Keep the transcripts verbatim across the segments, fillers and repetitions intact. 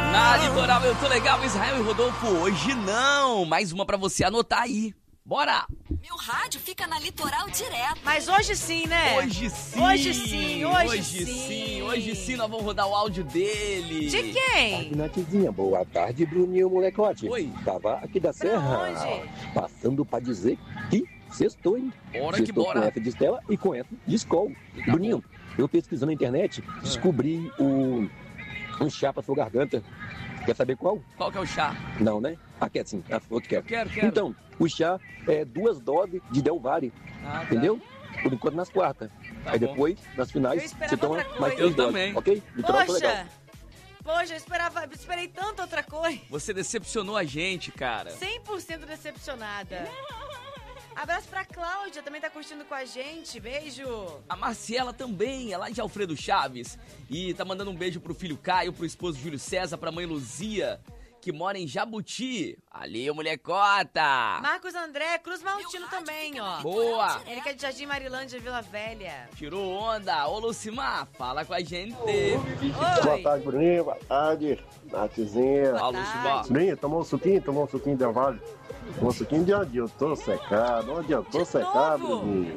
Na Litoral eu tô legal, Israel e Rodolfo. Hoje não. Mais uma pra você anotar aí. Bora! Meu rádio fica na Litoral direto. Mas hoje sim, né? Hoje sim. Hoje sim, hoje, hoje sim. sim. Hoje sim nós vamos rodar o áudio dele. De quem? Natizinha, boa tarde, Bruninho Molecote. Oi. Tava aqui da Serra, onde? passando pra dizer que sextou, hein? Bora que Sextou bora. com F de Estela e com F de Skol. Tá Bruninho, eu pesquisando na internet, descobri o, um chá pra sua garganta. Quer saber qual? Qual que é o chá? Não, né? Ah, quer sim. Ah, outro quer. Quero, quero. Então, o chá é duas doses de Delvare, Ah, tá. entendeu? Por enquanto nas quartas. Tá Aí bom. depois, nas Eu finais, esperava você toma outra coisa. mais três Eu doses, também. ok? Litoral foi legal. Poxa! Poxa, eu esperava, eu esperei tanto outra coisa. Você decepcionou a gente, cara. cem por cento decepcionada. Abraço pra Cláudia, também tá curtindo com a gente. Beijo. A Marciela também, é lá de Alfredo Chaves. E tá mandando um beijo pro filho Caio, pro esposo Júlio César, pra mãe Luzia, que mora em Jabuti. Ali, molecota. Marcos André, Cruz Maltino também, ó. Boa. Ele que é de Jardim Marilândia, Vila Velha. Tirou onda. Ô, Lucimar, fala com a gente. Boa Oi. tarde, Bruninho. Boa tarde, Natizinha. Fala, tarde. Lucimar. Bruninho, tomou um suquinho? Tomou um suquinho de Vale? Tomou um suquinho de onde eu tô secado? Onde eu tô De secado, novo? Bruninho?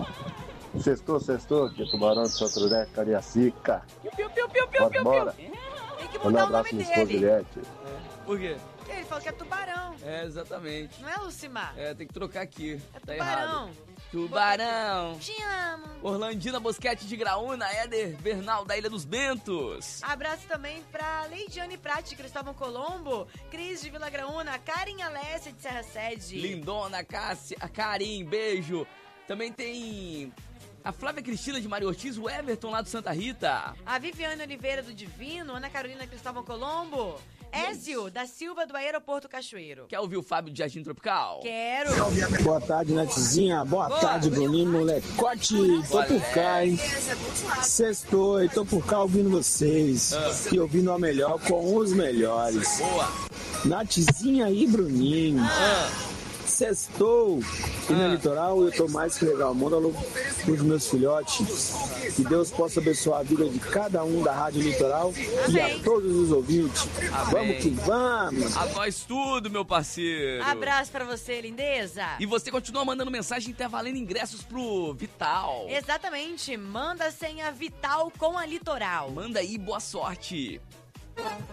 Sextou, sextou, aqui é Tubarão de Santo André, Cariacica. Piu, piu, piu, piu, piu, Bora, piu, bora. piu. Tem que Manda um mudar o abraço nome minha esposa, dele. Juliette. Por quê? Porque ele falou que é Tubarão, É, exatamente. não é Lucimar? É, tem que trocar aqui. É Tá Tubarão. errado. Tubarão. Te amo. Orlandina Bosquete de Graúna, Éder Bernal da Ilha dos Bentos. Abraço também pra Leidiane Prati, Cristóvão Colombo, Cris de Vila Graúna, Karen Alessia de Serra Sede. Lindona, Cássia, a Karim, beijo. Também tem a Flávia Cristina de Maria Ortiz, o Everton lá do Santa Rita. A Viviane Oliveira do Divino, Ana Carolina Cristóvão Colombo, Ézio da Silva do Aeroporto Cachoeiro. Quer ouvir o Fábio de Jardim Tropical? Quero. Boa tarde, Natizinha. Boa, Boa. tarde, Bruninho, molecote. Tô por cá, hein? Sextou, e tô por cá ouvindo vocês. E ouvindo a melhor com os melhores. Boa. Natizinha e Bruninho. Sextou. E na Litoral eu tô mais que legal. Manda alô pros meus filhotes. Que Deus possa abençoar a vida de cada um da Rádio Litoral e Amém. a todos os ouvintes. Amém. Vamos que vamos. A nós tudo, meu parceiro. Abraço pra você, lindeza. E você continua mandando mensagem, tá valendo ingressos pro Vital. Exatamente, manda a senha Vital com a Litoral. Manda aí, boa sorte.